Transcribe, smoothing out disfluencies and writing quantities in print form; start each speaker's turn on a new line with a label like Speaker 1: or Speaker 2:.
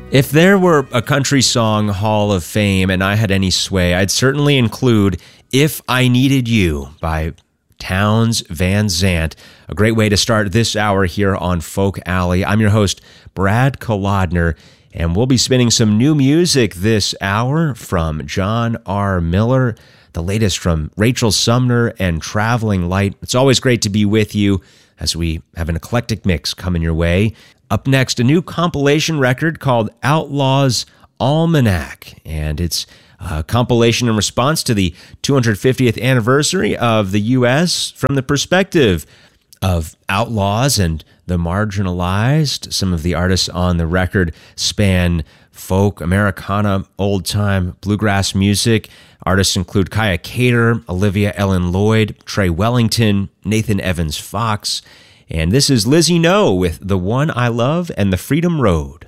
Speaker 1: If there were a country song hall of fame and I had any sway, I'd certainly include If I Needed You by Townes Van Zandt. A great way to start this hour here on Folk Alley. I'm your host, Brad Kolodner, and we'll be spinning some new music this hour from John R. Miller, the latest from Rachel Sumner and Traveling Light. It's always great to be with you as we have an eclectic mix coming your way. Up next, a new compilation record called Outlaws Almanac, and it's a compilation in response to the 250th anniversary of the U.S. from the perspective of outlaws and the marginalized. Some of the artists on the record span folk, Americana, old-time bluegrass music. Artists include Kaya Cater, Olivia Ellen Lloyd, Trey Wellington, Nathan Evans Fox, and this is Lizzie No with The One I Love and the Freedom Road.